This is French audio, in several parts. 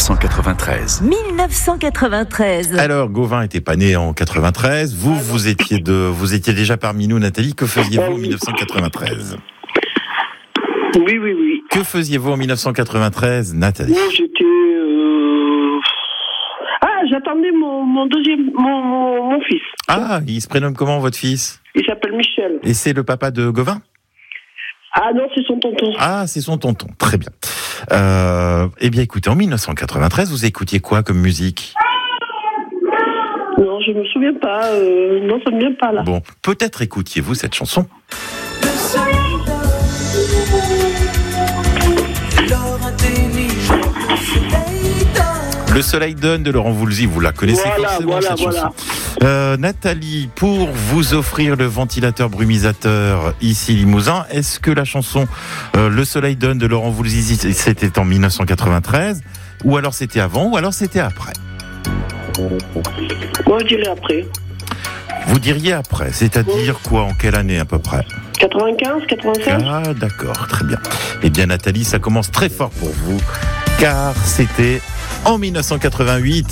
1993. 1993. Alors, Gauvin n'était pas né en 93. Vous étiez déjà parmi nous, Nathalie. Que faisiez-vous en 1993 ? Oui. Que faisiez-vous en 1993, Nathalie ? J'étais... j'attendais mon fils. Ah, il se prénomme comment, votre fils ? Il s'appelle Michel. Et c'est le papa de Gauvin ? Ah non, c'est son tonton. Ah, c'est son tonton. Très bien. Eh bien, écoutez, en 1993, vous écoutiez quoi comme musique ? Non, je me souviens pas. Non, ça me vient pas là. Bon, peut-être écoutiez-vous cette chanson ? Le soleil donne de Laurent Voulzy, vous la connaissez forcément cette chanson. Nathalie, pour vous offrir le ventilateur brumisateur ici Limousin, est-ce que la chanson Le soleil donne de Laurent Voulzy, c'était en 1993, ou alors c'était avant, ou alors c'était après ? Moi, je dirais après. Vous diriez après, c'est-à-dire quoi, en quelle année à peu près ? 95, 96. Ah, d'accord, très bien. Eh bien, Nathalie, ça commence très fort pour vous, car c'était en 1988.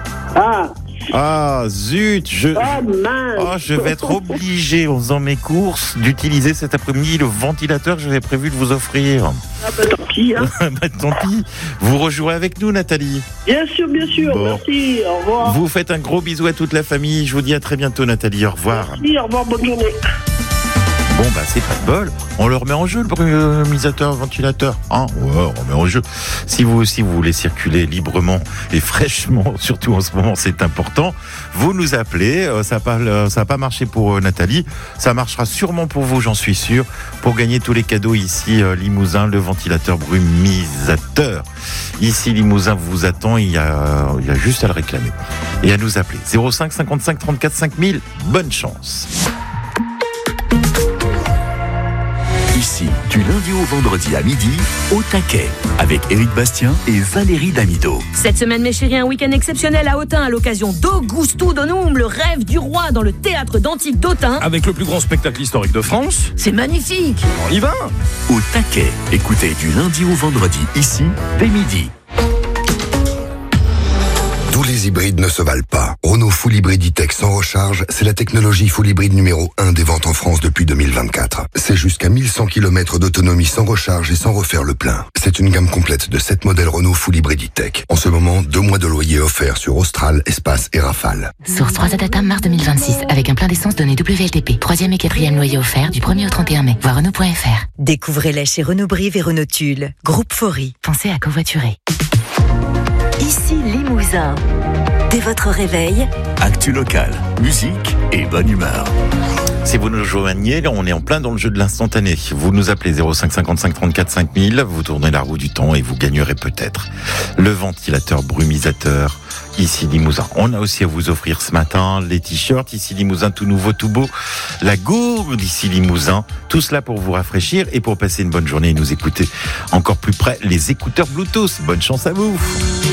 Ah, zut, je vais être obligé, en faisant mes courses, d'utiliser cet après-midi le ventilateur que j'avais prévu de vous offrir. Ah bah tant pis, hein. Tant pis. Vous rejouerez avec nous, Nathalie ? Bien sûr. Bon. Merci, au revoir. Vous faites un gros bisou à toute la famille. Je vous dis à très bientôt, Nathalie. Au revoir. Merci, au revoir, bonne journée. Bon, c'est pas de bol. On le remet en jeu, le brumisateur, ventilateur. Ouais, on remet en jeu. Si vous aussi, vous voulez circuler librement et fraîchement, surtout en ce moment, c'est important, vous nous appelez. Ça n'a pas marché pour Nathalie. Ça marchera sûrement pour vous, j'en suis sûr, pour gagner tous les cadeaux ici, Limousin, le ventilateur brumisateur. Ici, Limousin vous attend. Il y a juste à le réclamer et à nous appeler. 05 55 34 5000. Bonne chance. Ici, du lundi au vendredi à midi, au taquet, avec Éric Bastien et Valérie Damido. Cette semaine, mes chéris, un week-end exceptionnel à Autun à l'occasion d'Augusto Donum, le rêve du roi dans le théâtre d'Antique d'Autun. Avec le plus grand spectacle historique de France. C'est magnifique. On y va. Au taquet, écoutez du lundi au vendredi, ici, dès midi. Tous les hybrides ne se valent pas. Renault Full Hybrid E-Tech sans recharge, c'est la technologie Full Hybrid numéro 1 des ventes en France depuis 2024. C'est jusqu'à 1100 km d'autonomie sans recharge et sans refaire le plein. C'est une gamme complète de 7 modèles Renault Full Hybrid E-Tech. En ce moment, 2 mois de loyer offerts sur Austral, Espace et Rafale. Source 3 Data mars 2026, avec un plein d'essence donné WLTP. 3e et 4e loyer offert du 1er au 31 mai. Voir Renault.fr. Découvrez-les chez Renault Brive et Renault Tulle. Groupe Faury. Pensez à covoiturer. Ici Limousin. Dès votre réveil, Actu local, musique et bonne humeur. Si vous nous rejoignez, on est en plein dans le jeu de l'instantané. Vous nous appelez 05 55 34 5000, vous tournez la roue du temps et vous gagnerez peut-être le ventilateur brumisateur ici Limousin. On a aussi à vous offrir ce matin les t-shirts ici Limousin, tout nouveau, tout beau, la gourde ici Limousin, tout cela pour vous rafraîchir et pour passer une bonne journée et nous écouter encore plus près, les écouteurs Bluetooth. Bonne chance à vous.